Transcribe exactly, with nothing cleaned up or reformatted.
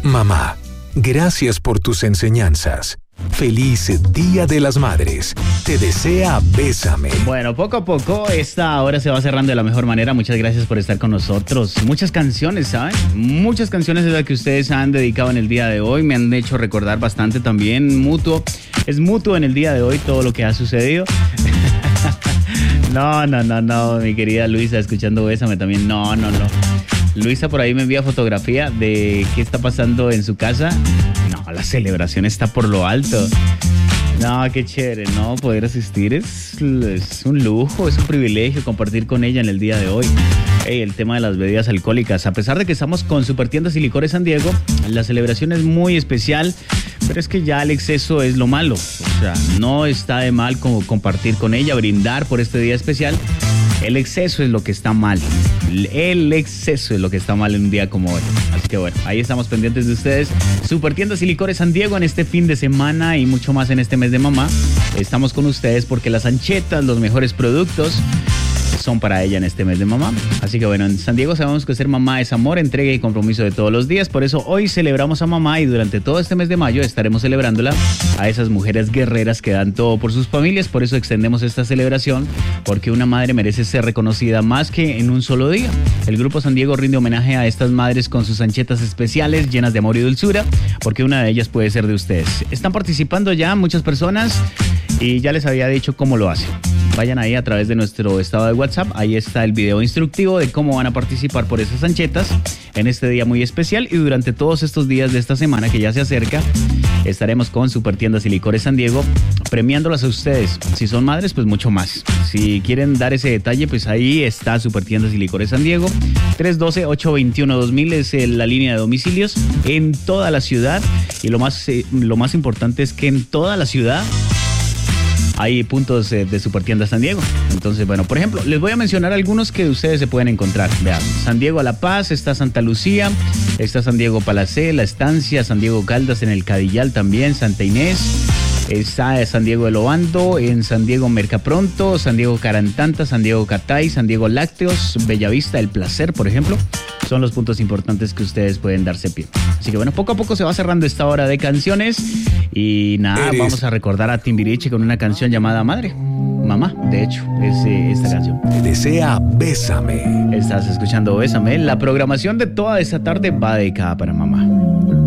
Mamá, gracias por tus enseñanzas. Feliz Día de las Madres. Te desea Bésame. Bueno, poco a poco esta hora se va cerrando de la mejor manera. Muchas gracias por estar con nosotros. Muchas canciones, ¿saben? Muchas canciones de las que ustedes han dedicado en el día de hoy. Me han hecho recordar bastante también. Mutuo. Es mutuo en el día de hoy todo lo que ha sucedido. No, no, no, no. Mi querida Luisa, escuchando Bésame también. No, no, no. Luisa por ahí me envía fotografía de qué está pasando en su casa. No, la celebración está por lo alto. No, qué chévere, ¿no? Poder asistir es, es un lujo, es un privilegio compartir con ella en el día de hoy. Hey, el tema de las bebidas alcohólicas. A pesar de que estamos con Supertiendas y Licores San Diego, la celebración es muy especial, pero es que ya el exceso es lo malo. O sea, no está de mal como compartir con ella, brindar por este día especial. El exceso es lo que está mal. El exceso es lo que está mal en un día como hoy. Así que bueno, ahí estamos pendientes de ustedes. Supertiendas y Licores San Diego en este fin de semana y mucho más en este mes de mamá. Estamos con ustedes porque las anchetas, los mejores productos son para ella en este mes de mamá. Así que bueno, en San Diego sabemos que ser mamá es amor, entrega y compromiso de todos los días. Por eso hoy celebramos a mamá y durante todo este mes de mayo estaremos celebrándola a esas mujeres guerreras que dan todo por sus familias. Por eso extendemos esta celebración, porque una madre merece ser reconocida más que en un solo día. El Grupo San Diego rinde homenaje a estas madres con sus anchetas especiales llenas de amor y dulzura, porque una de ellas puede ser de ustedes. Están participando ya muchas personas y ya les había dicho cómo lo hacen. Vayan ahí a través de nuestro estado de WhatsApp. Ahí está el video instructivo de cómo van a participar por esas anchetas en este día muy especial. Y durante todos estos días de esta semana que ya se acerca, estaremos con Supertiendas y Licores San Diego premiándolas a ustedes. Si son madres, pues mucho más. Si quieren dar ese detalle, pues ahí está Supertiendas y Licores San Diego. tres uno dos, ocho dos uno, dos mil es la línea de domicilios en toda la ciudad. Y lo más, eh, lo más importante es que en toda la ciudad hay puntos eh, de Supertiendas San Diego. Entonces, bueno, por ejemplo, les voy a mencionar algunos que ustedes se pueden encontrar. Vean, San Diego a La Paz, está Santa Lucía, está San Diego Palacé, La Estancia, San Diego Caldas en el Cadillal también, Santa Inés, está San Diego El Obando, en San Diego Mercapronto, San Diego Carantanta, San Diego Catay, San Diego Lácteos, Bellavista El Placer, por ejemplo. Son los puntos importantes que ustedes pueden darse pie. Así que bueno, poco a poco se va cerrando esta hora de canciones. Y nada, Eres... vamos a recordar a Timbiriche con una canción llamada Madre. Mamá, de hecho, es eh, esta canción. Te desea Bésame. Estás escuchando Bésame. La programación de toda esta tarde va dedicada para mamá.